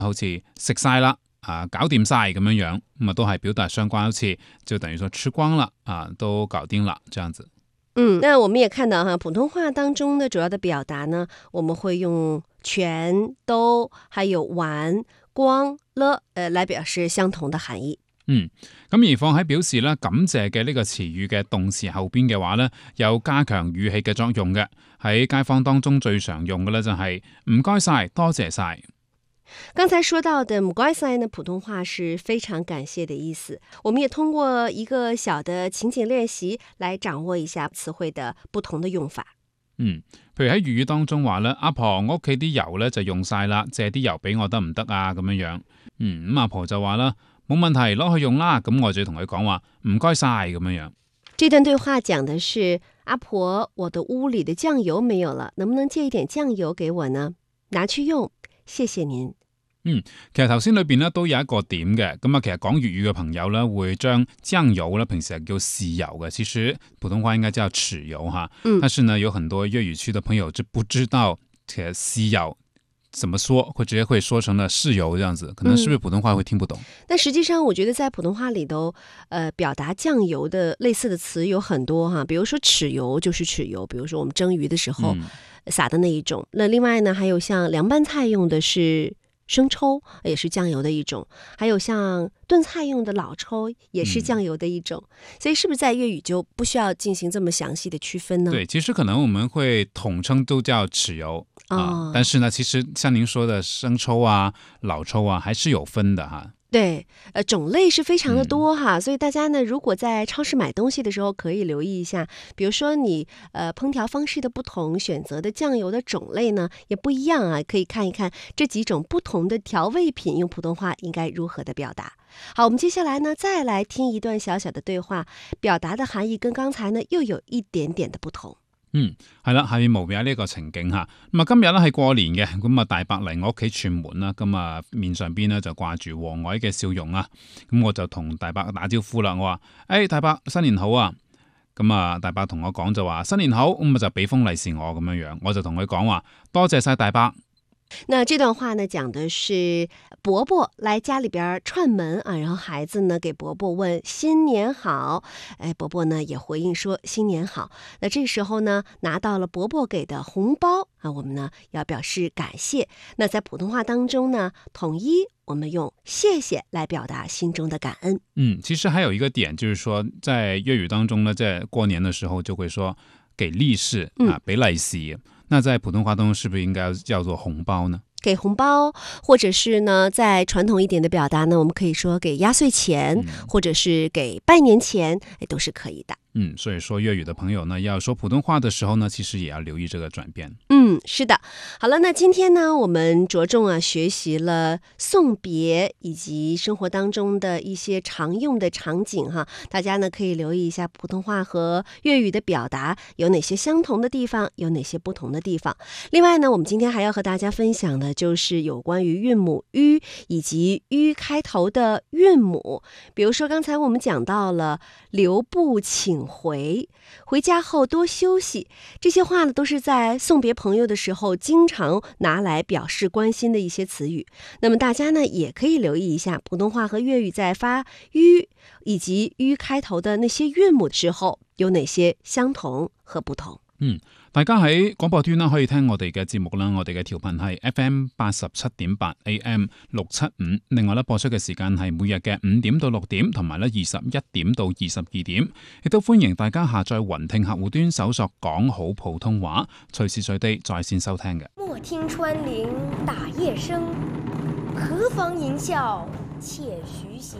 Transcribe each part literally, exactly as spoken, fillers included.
好似食晒啦啊，搞掂晒咁樣樣，咁啊都係表達相關，好似就等於說吃光了啊，都搞定了這樣子。 嗯，那我们也看到哈，普通話當中的主要的表達呢，我們會用全、都，還有完、光、了，呃，來表示相同的含義。 嗯，咁而放喺表示咧感謝嘅呢個詞語嘅動詞後邊嘅話咧，有加強語氣嘅作用嘅。喺街坊當中最常用嘅咧就係唔該晒、多謝晒。 剛才說到的唔該晒呢，普通話是非常感謝的意思。我們也通過一個小的情景練習來掌握一下詞彙的不同的用法。 嗯，譬如喺粵語當中話咧，阿婆我屋企啲油咧就用晒啦，借啲油俾我得唔得啊？咁樣樣，嗯，咁阿婆就話啦，冇問題，攞去用啦。咁我就同佢講話唔該晒咁樣樣。 這段對話講的是阿婆，我的屋裏的醬油沒有了，能不能借一點醬油給我呢？拿去用，謝謝您。 嗯，其實頭先裏邊咧都有一個點嘅，咁啊，其實講粵語嘅朋友咧會將醬油咧平時係叫豉油嘅，其實普通話應該叫豉油哈。嗯，但是呢，有很多粵語區的朋友就不知道其實豉油怎麼說，會直接會說成了豉油這樣子，可能是不是普通話會聽不懂？嗯， 但實際上我覺得在普通話裏頭，呃，表達醬油的類似的詞有很多哈，比如說豉油就是豉油，比如說我們蒸魚的時候撒的那一種。那另外呢，還有像涼拌菜用的是生抽，也是醬油的一種，還有像燉菜用的老抽也是醬油的一種。嗯，所以是不是在粵語就不需要進行這麼詳細的區分呢？ 對，其實可能我們會統稱都叫豉油。啊、哦，但是呢，其實像您說的生抽啊、老抽啊，還是有分的哈。 對，呃，種類是非常的多哈，嗯，所以大家呢，如果在超市買東西的時候，可以留意一下，比如說你呃烹調方式的不同，選擇的醬油的種類呢也不一樣啊，可以看一看這幾種不同的調味品用普通話應該如何的表達。好，我們接下來呢，再來聽一段小小的對話，表達的含義跟剛才呢又有一點點的不同。 嗯，係啦，下面無邊呢個情景吓，咁啊今日咧係過年嘅，咁啊大伯嚟我屋企串門啦，咁啊面上邊咧就掛住和藹嘅笑容啊，咁我就同大伯打招呼啦，我話誒、哎、大伯新年好啊，咁啊大伯同我講就話新年好，咁啊就俾封利是我咁樣樣，我就同佢講話多謝晒大伯。 那這段話呢，講的是伯伯來家裏邊串門啊，然後孩子呢給伯伯問新年好，哎，伯伯呢也回應說新年好。那這時候呢，拿到了伯伯給的紅包啊，我們呢要表示感謝。那在普通話當中呢，統一我們用謝謝來表達心中的感恩。 嗯，其實還有一個點，就是說在粵語當中呢，在過年的時候就會說給利是啊，俾利是。嗯，那在普通話當中是不是應該叫做紅包呢？ 給紅包，或者是呢，在傳統一點的表達呢，我們可以說給壓歲錢，嗯，或者是給拜年錢，都是可以的。 嗯，所以說粵語的朋友呢，要說普通話的時候呢，其實也要留意這個轉變。 嗯，是的。好了，那今天呢，我們着重啊學習了送別以及生活當中的一些常用的場景哈，大家呢可以留意一下普通話和粵語的表達有哪些相同的地方，有哪些不同的地方。另外呢，我們今天還要和大家分享的就是有關於韻母 ü 以及 ü 開頭的韻母，比如說剛才我們講到了留步請回，回家後多休息，這些話呢都是在送別朋友的時候經常拿來表示關心的一些詞語。那麼大家呢也可以留意一下普通話和粵語在發 ü 以及 ü 開頭的那些韻母的時候有哪些相同和不同。 嗯，大家喺廣播端啦，可以聽我哋嘅節目啦，我哋嘅調頻係 F M 八十七點八 A M 六七五。另外咧，播出嘅時間係每日嘅五點到六點，同埋咧二十一點到二十二點。亦都歡迎大家下載雲聽客戶端，搜索講好普通話，隨時隨地在線收聽嘅。 莫聽穿林打葉聲，何妨吟嘯且徐行。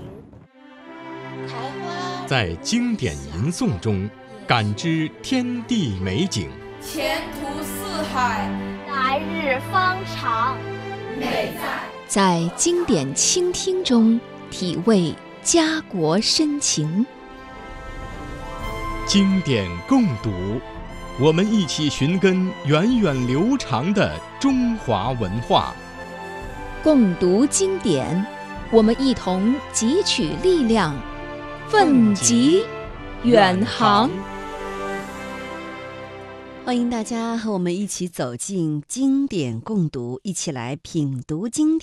在經典吟誦中感知天地美景， 前途似海， 來日方長。 美在在經典傾聽中體味家國深情。 經典共讀，我們一起尋根源遠流長的中華文化。 共讀經典，我們一同汲取力量，奮楫遠航。 歡迎大家和我們一起走進經典共讀，一起來品讀經典。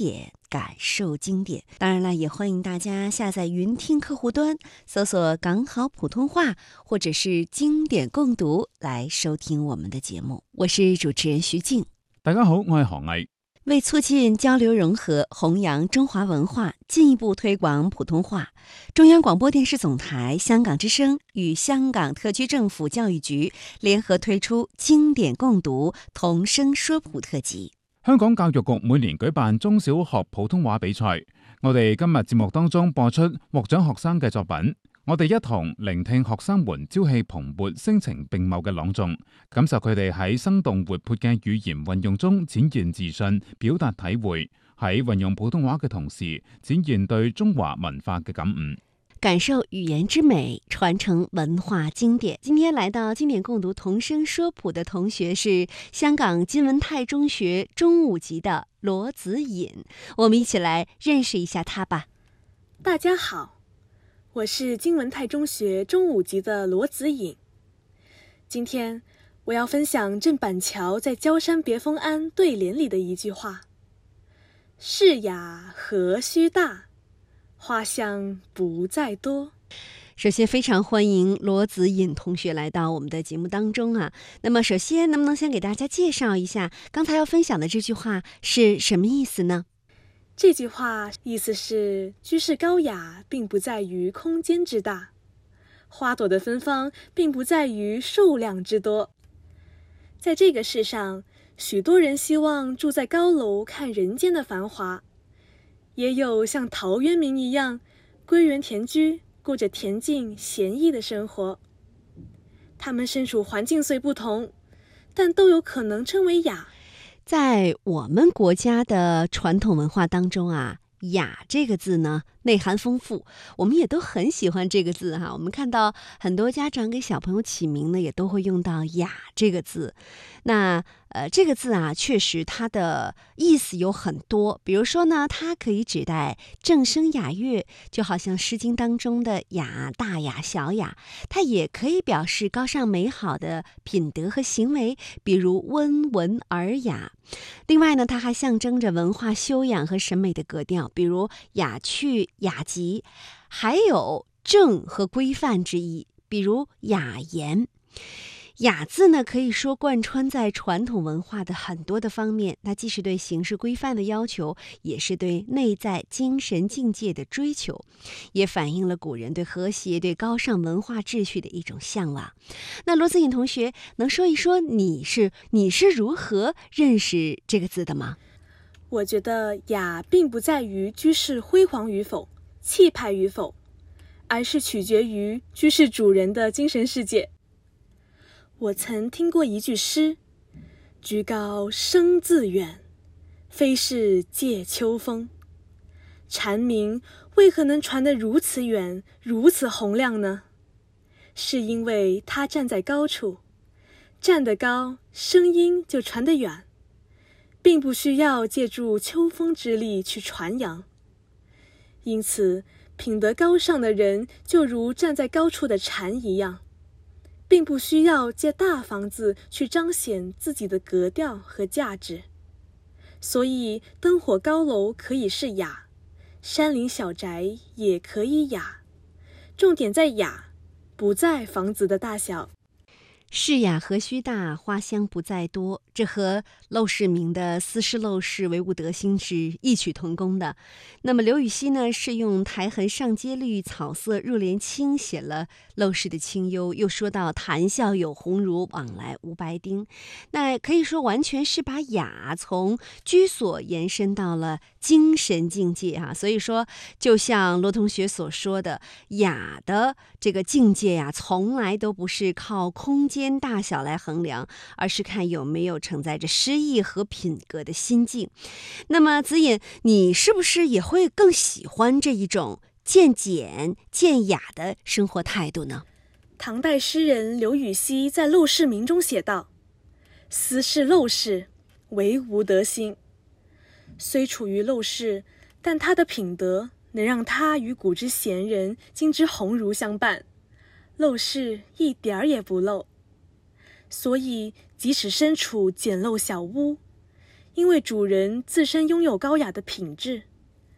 感受经典。当然了，也欢迎大家下载云听客户端，搜索港好普通话或者是经典共读来收听我们的节目。我是主持人徐静。 大家好，我係何毅。 为促进交流融合，弘扬中华文化，进一步推广普通话，中央广播电视总台香港之声与香港特區政府教育局聯合推出經典共讀同聲說普特輯。 香港教育局每年舉辦中小學普通話比賽，我哋今日節目當中播出獲獎學生嘅作品，我哋一同聆聽學生們朝氣蓬勃、聲情並茂嘅朗誦，感受佢哋喺生動活潑嘅語言運用中展現自信、表達體會，喺運用普通話嘅同時，展現對中華文化嘅感悟。 感受語言之美，傳承文化經典。今天來到經典共讀同聲說普的同學是香港金文泰中學中五級的羅子穎，我們一起來認識一下他吧。 大家好，我是金文泰中學中五級的羅子穎。今天我要分享鄭板橋在《郊山別風庵》對聯裡的一句話：是雅何須大，花香不在多。 首先非常歡迎羅子穎同學來到我們的節目當中啊。那麼首先能不能先給大家介紹一下剛才要分享的這句話是什麼意思呢？ 這句話意思是居士高雅並不在於空間之大，花朵的芬芳並不在於數量之多。在這個世上，許多人希望住在高樓看人間的繁華，也有像陶淵明一樣歸園田居，過着恬靜閒逸的生活。他們身處環境雖不同，但都有可能稱為雅。 在我們國家的傳統文化當中啊，雅這個字呢內涵豐富，我們也都很喜歡這個字哈。我們看到很多家長給小朋友起名呢，也都會用到雅這個字。那呃，這個字啊，確實它的意思有很多。比如說呢，它可以指代正聲雅樂，就好像《詩經》當中的雅、大雅、小雅。它也可以表示高尚美好的品德和行為，比如溫文爾雅。另外呢，它還象徵着文化修養和審美的格調，比如雅趣、雅集，還有正和規範之意，比如雅言。雅字呢，可以說貫穿在傳統文化的很多的方面，它既是對形式規範的要求，也是對內在精神境界的追求，也反映了古人對和諧、對高尚文化秩序的一種向往。那羅子穎同學能說一說你是你是如何認識這個字的嗎？ 我覺得雅並不在於居室輝煌與否、氣派與否，而是取決於居室主人的精神世界。我曾聽過一句詩：居高聲自遠，非是藉秋風。蟬鳴為何能傳得如此遠、如此洪亮呢？是因為它站在高處，站得高，聲音就傳得遠，並不需要借助秋風之力去傳揚。因此，品德高尚的人就如站在高處的蟬一樣，並不需要借大房子去彰顯自己的格調和價值。所以燈火高樓可以是雅，山林小宅也可以雅，重點在雅，不在房子的大小。 是雅何須大，花香不在多，這和陋室銘的斯是陋室，惟吾德馨是異曲同工的。那麼劉禹錫呢，是用苔痕上階綠，草色入簾青寫了陋室的清幽，又說到談笑有鴻儒，往來無白丁。那可以說完全是把雅從居所延伸到了精神境界啊。所以說，就像羅同學所說的，雅的這個境界呀、啊，從來都不是靠空間大小來衡量，而是看有沒有承載着詩意和品格的心境。那麼子穎，你是不是也會更喜歡這一種漸簡漸雅的生活態度呢？ 唐代詩人劉禹錫在《陋室銘》中寫道：斯是陋室，惟吾德馨。雖處於陋室，但他的品德能讓他與古之賢人、今之鴻儒相伴，陋室一點兒也不陋。所以即使身處簡陋小屋，因為主人自身擁有高雅的品質，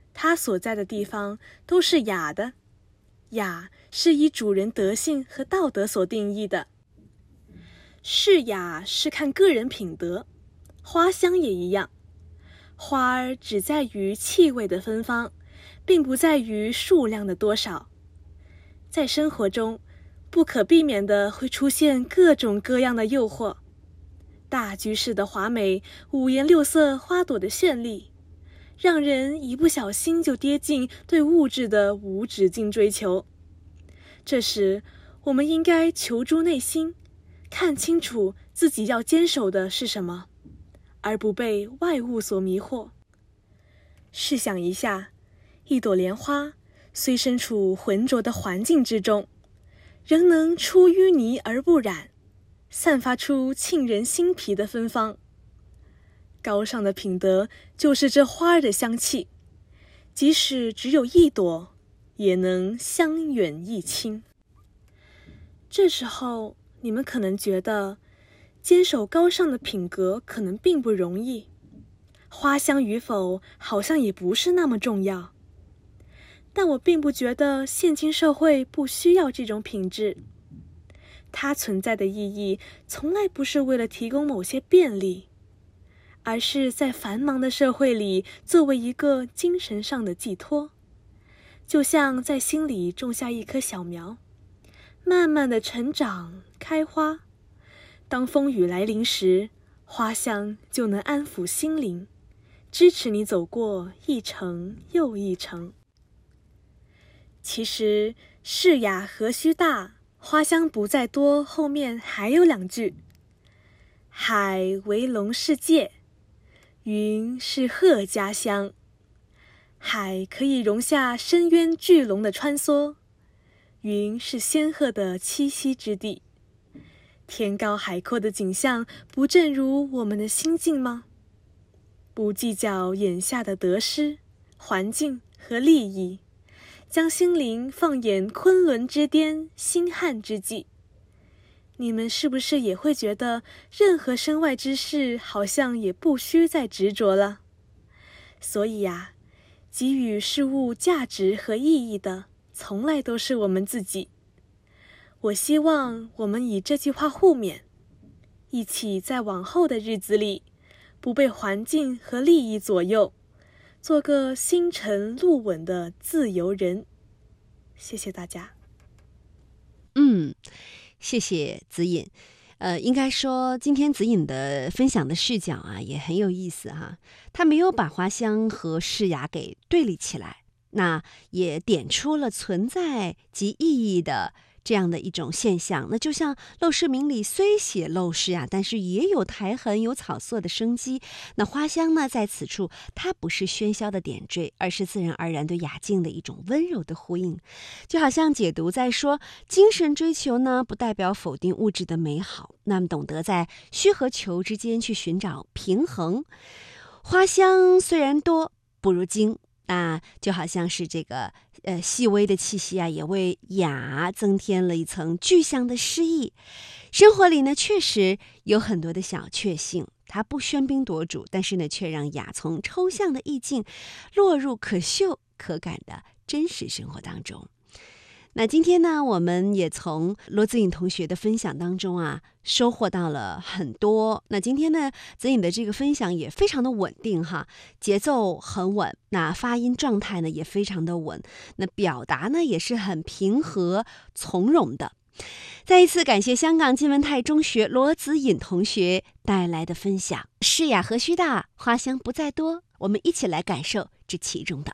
它所在的地方都是雅的。雅是以主人德性和道德所定义的。是雅是看个人品德，花香也一样。花儿只在于气味的芬芳，并不在于数量的多少。在生活中，不可避免的会出现各种各样的诱惑，大居室的华美，五颜六色花朵的绚丽，让人一不小心就跌进对物质的无止境追求。这时，我们应该求诸内心，看清楚自己要坚守的是什么，而不被外物所迷惑。试想一下，一朵莲花虽身处浑浊的环境之中，仍能出淤泥而不染，散发出沁人心脾的芬芳。高尚的品德就是这花儿的香气，即使只有一朵，也能香远益清。这时候，你们可能觉得，坚守高尚的品格可能并不容易，花香与否好像也不是那么重要。但我并不觉得现今社会不需要这种品质，它存在的意义从来不是为了提供某些便利，而是在繁忙的社会里作为一个精神上的寄托，就像在心里种下一棵小苗，慢慢的成长开花，当风雨来临时，花香就能安抚心灵，支持你走过一程又一程。其实是雅何须大，花香不在多后面还有两句：海为龙是界，云是鹤家乡。海可以容下深渊巨龙的穿梭，云是仙鹤的栖息之地。天高海阔的景象，不正如我们的心境吗？不计较眼下的得失、环境和利益，将心灵放眼昆仑之巅、星汉之际，你们是不是也会觉得任何身外之事好像也不需再执着了？所以呀、啊，给予事物价值和意义的，从来都是我们自己。我希望我们以这句话互勉，一起在往后的日子里，不被环境和利益左右，做个心沉路稳的自由人。谢谢大家。 嗯，谢谢子颖。呃，应该说今天子颖的分享的视角啊，也很有意思哈。他没有把花香和世雅给对立起来，那也点出了存在及意义的这样的一种现象。那就像陋室铭里虽写陋室啊，但是也有苔痕，有草色的生机。那花香呢，在此处它不是喧嚣的点缀，而是自然而然对雅静的一种温柔的呼应。就好像解读在说，精神追求呢，不代表否定物质的美好，那么懂得在虚和求之间去寻找平衡。花香虽然多，不如精。那就好像是这个呃细微的气息啊，也为雅增添了一层具象的诗意。生活里呢，确实有很多的小确幸，它不喧宾夺主，但是呢，却让雅从抽象的意境落入可嗅可感的真实生活当中。那今天呢，我们也从罗子颖同学的分享当中啊，收获到了很多。那今天呢，子颖的这个分享也非常的稳定哈，节奏很稳，那发音状态呢也非常的稳，那表达呢也是很平和从容的。再一次感谢香港金文泰中学罗子颖同学带来的分享。是雅何须大，花香不在多，我们一起来感受这其中的